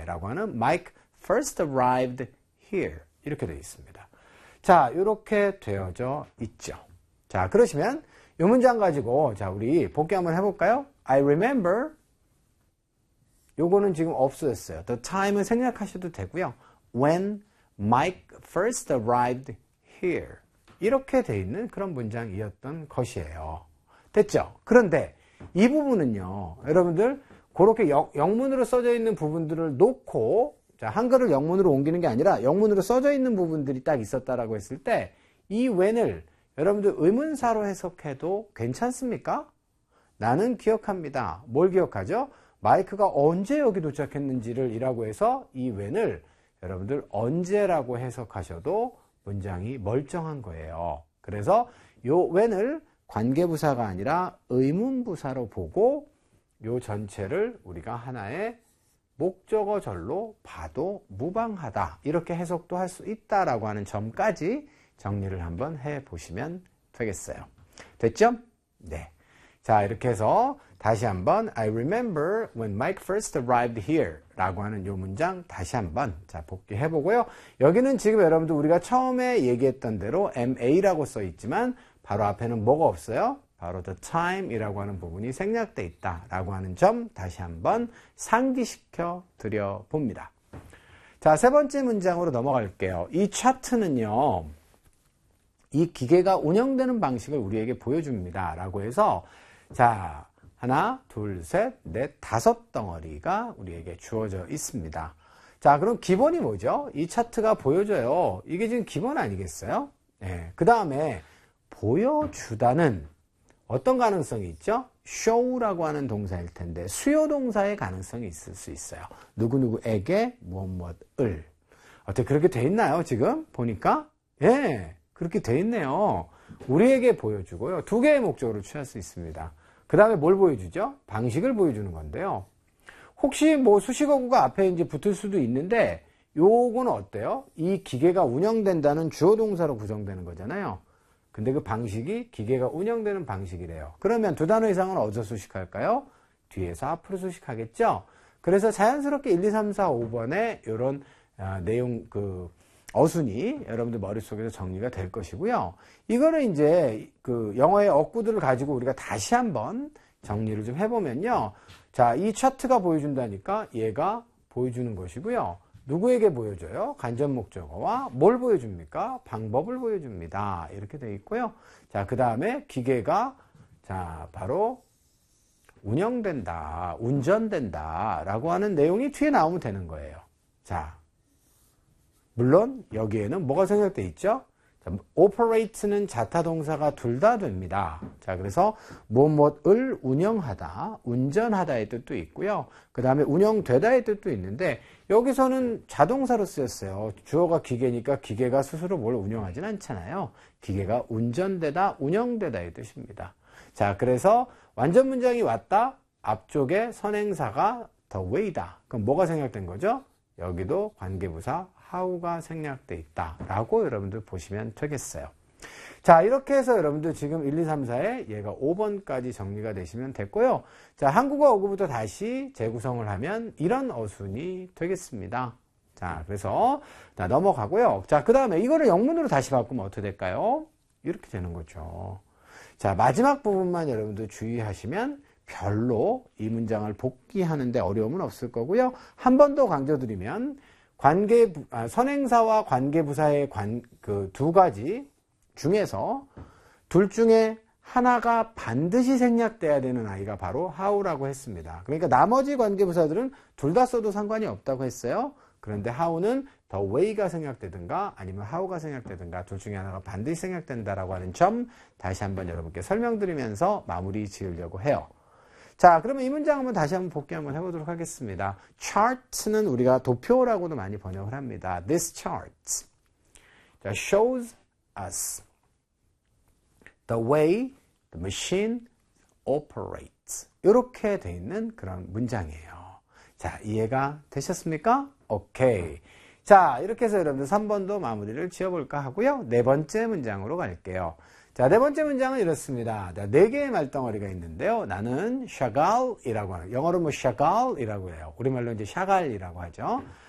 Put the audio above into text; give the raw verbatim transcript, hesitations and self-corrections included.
라고 하는 Mike first arrived here. 이렇게 되어 있습니다. 자, 이렇게 되어져 있죠. 자, 그러시면 이 문장 가지고 자, 우리 복귀 한번 해볼까요? I remember. 요거는 지금 없어졌어요. The time은 생략하셔도 되고요. When Mike first arrived here. 이렇게 돼 있는 그런 문장이었던 것이에요. 됐죠? 그런데 이 부분은요, 여러분들 그렇게 영, 영문으로 써져 있는 부분들을 놓고 자, 한글을 영문으로 옮기는 게 아니라 영문으로 써져 있는 부분들이 딱 있었다라고 했을 때 이 when을 여러분들 의문사로 해석해도 괜찮습니까? 나는 기억합니다. 뭘 기억하죠? 마이크가 언제 여기 도착했는지를 이라고 해서 이 when을 여러분들 언제라고 해석하셔도 문장이 멀쩡한 거예요. 그래서 요 when을 관계부사가 아니라 의문부사로 보고 요 전체를 우리가 하나의 목적어절로 봐도 무방하다. 이렇게 해석도 할 수 있다라고 하는 점까지 정리를 한번 해보시면 되겠어요. 됐죠? 네. 자, 이렇게 해서 다시 한번 I remember when Mike first arrived here 라고 하는 요 문장 다시 한번 자 복귀해 보고요. 여기는 지금 여러분들 우리가 처음에 얘기했던 대로 엠에이라고 써 있지만 바로 앞에는 뭐가 없어요? 바로 the time 이라고 하는 부분이 생략되어 있다 라고 하는 점 다시 한번 상기시켜 드려 봅니다. 자, 세 번째 문장으로 넘어갈게요. 이 차트는요, 이 기계가 운영되는 방식을 우리에게 보여줍니다 라고 해서 자, 하나, 둘, 셋, 넷, 다섯 덩어리가 우리에게 주어져 있습니다. 자, 그럼 기본이 뭐죠? 이 차트가 보여줘요. 이게 지금 기본 아니겠어요? 네. 그 다음에 보여주다는 어떤 가능성이 있죠? show라고 하는 동사일 텐데 수요 동사의 가능성이 있을 수 있어요. 누구누구에게 무엇 무엇을. 어떻게 그렇게 돼 있나요? 지금 보니까? 예, 그렇게 돼 있네요. 우리에게 보여주고요. 두 개의 목적으로 취할 수 있습니다. 그 다음에 뭘 보여주죠? 방식을 보여주는 건데요. 혹시 뭐 수식어구가 앞에 이제 붙을 수도 있는데 요거는 어때요? 이 기계가 운영된다는 주어 동사로 구성되는 거잖아요. 근데 그 방식이 기계가 운영되는 방식이래요. 그러면 두 단어 이상은 어디서 수식할까요? 뒤에서 앞으로 수식하겠죠? 그래서 자연스럽게 일, 이, 삼, 사, 오 번에 이런 아, 내용 그 어순이 여러분들 머릿속에서 정리가 될 것이고요. 이거는 이제 그 영어의 어구들을 가지고 우리가 다시 한번 정리를 좀 해보면요. 자, 이 차트가 보여준다니까 얘가 보여주는 것이고요. 누구에게 보여줘요? 간접 목적어와 뭘 보여줍니까? 방법을 보여줍니다. 이렇게 되어 있고요. 자, 그 다음에 기계가 자, 바로 운영된다, 운전된다 라고 하는 내용이 뒤에 나오면 되는 거예요. 자, 물론 여기에는 뭐가 생략되어 있죠? 자, operate는 자타 동사가 둘 다 됩니다. 자, 그래서 무엇을 운영하다, 운전하다의 뜻도 있고요. 그 다음에 운영되다의 뜻도 있는데 여기서는 자동사로 쓰였어요. 주어가 기계니까 기계가 스스로 뭘 운영하진 않잖아요. 기계가 운전되다, 운영되다의 뜻입니다. 자, 그래서 완전 문장이 왔다. 앞쪽에 선행사가 the way다. 그럼 뭐가 생략된 거죠? 여기도 관계부사 how가 생략되어 있다라고 여러분들 보시면 되겠어요. 자, 이렇게 해서 여러분들 지금 일, 이, 삼, 사에 얘가 오 번까지 정리가 되시면 됐고요. 자, 한국어 어구부터 다시 재구성을 하면 이런 어순이 되겠습니다. 자, 그래서 자, 넘어가고요. 자, 그 다음에 이거를 영문으로 다시 바꾸면 어떻게 될까요? 이렇게 되는 거죠. 자, 마지막 부분만 여러분들 주의하시면 별로 이 문장을 복귀하는데 어려움은 없을 거고요. 한 번 더 강조드리면 관계, 아, 선행사와 관계부사의 관, 그 두 가지 중에서 둘 중에 하나가 반드시 생략돼야 되는 아이가 바로 how라고 했습니다. 그러니까 나머지 관계부사들은 둘 다 써도 상관이 없다고 했어요. 그런데 how는 the way가 생략되든가 아니면 how가 생략되든가 둘 중에 하나가 반드시 생략된다라고 하는 점 다시 한번 여러분께 설명드리면서 마무리 지으려고 해요. 자, 그러면 이 문장 한번 다시 한번 복귀 한번 해보도록 하겠습니다. chart는 우리가 도표라고도 많이 번역을 합니다. This chart 자, shows us the way the machine operates. 이렇게 돼 있는 그런 문장이에요. 자, 이해가 되셨습니까? 오케이. 자, 이렇게 해서 여러분들 삼 번도 마무리를 지어볼까 하고요. 네 번째 문장으로 갈게요. 자, 네 번째 문장은 이렇습니다. 자, 네 개의 말덩어리가 있는데요. 나는 샤갈이라고 하는, 영어로 뭐 샤갈이라고 해요. 우리말로 이제 샤갈이라고 하죠.